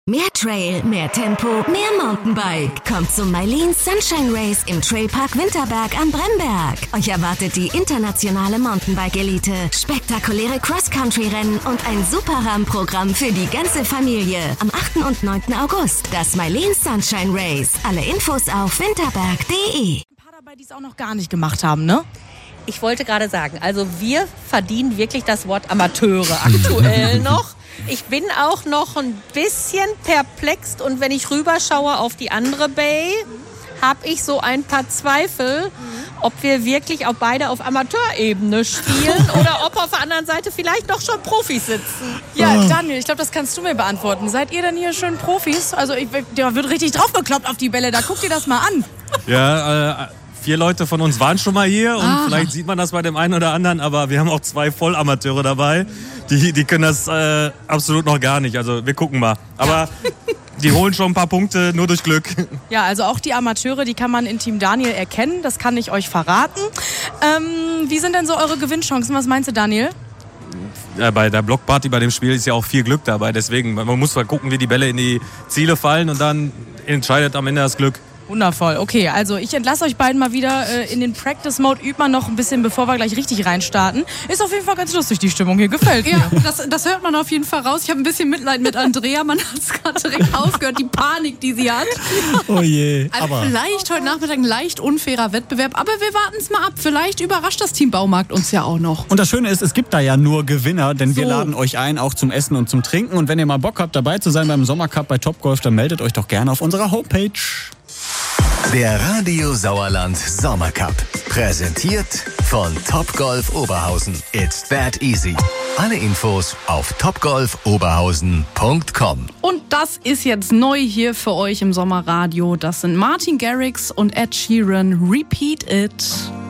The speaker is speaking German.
Mehr Trail, mehr Tempo, mehr Mountainbike. Kommt zum Mylene Sunshine Race im Trailpark Winterberg am Bremberg. Euch erwartet die internationale Mountainbike-Elite, spektakuläre Cross-Country-Rennen und ein super Rahmenprogramm für die ganze Familie. Am 8. und 9. August das Mylene Sunshine Race. Alle Infos auf winterberg.de. Ein paar dabei, die es auch noch gar nicht gemacht haben, ne? Ich wollte gerade sagen, also wir verdienen wirklich das Wort Amateure aktuell noch. Ich bin auch noch ein bisschen perplex und wenn ich rüberschaue auf die andere Bay, habe ich so ein paar Zweifel, ob wir wirklich auch beide auf Amateurebene spielen oder ob auf der anderen Seite vielleicht doch schon Profis sitzen. Ja, Daniel, ich glaube, das kannst du mir beantworten. Seid ihr denn hier schön Profis? Also da wird richtig draufgekloppt auf die Bälle, da guckt ihr das mal an. Ja, 4 Leute von uns waren schon mal hier und vielleicht sieht man das bei dem einen oder anderen, aber wir haben auch 2 Vollamateure dabei. Die können das absolut noch gar nicht. Also wir gucken mal. Aber die holen schon ein paar Punkte nur durch Glück. Ja, also auch die Amateure, die kann man in Team Daniel erkennen. Das kann ich euch verraten. Wie sind denn so eure Gewinnchancen? Was meinst du, Daniel? Ja, bei der Blockparty, bei dem Spiel ist ja auch viel Glück dabei. Deswegen, man muss mal gucken, wie die Bälle in die Ziele fallen und dann entscheidet am Ende das Glück. Wundervoll. Okay, also ich entlasse euch beiden mal wieder in den Practice-Mode. Übt man noch ein bisschen, bevor wir gleich richtig reinstarten. Ist auf jeden Fall ganz lustig, die Stimmung hier. Gefällt mir. Ja, das hört man auf jeden Fall raus. Ich habe ein bisschen Mitleid mit Andrea. Man hat es gerade direkt aufgehört, die Panik, die sie hat. Oh je. Also Aber vielleicht heute Nachmittag ein leicht unfairer Wettbewerb. Aber wir warten es mal ab. Vielleicht überrascht das Team Baumarkt uns ja auch noch. und das Schöne ist, es gibt da ja nur Gewinner, denn wir laden euch ein, auch zum Essen und zum Trinken. Und wenn ihr mal Bock habt, dabei zu sein beim Sommercup bei Topgolf, dann meldet euch doch gerne auf unserer Homepage. Der Radio Sauerland Sommercup. Präsentiert von Topgolf Oberhausen. It's that easy. Alle Infos auf topgolfoberhausen.com. Und das ist jetzt neu hier für euch im Sommerradio. Das sind Martin Garrix und Ed Sheeran. Repeat It.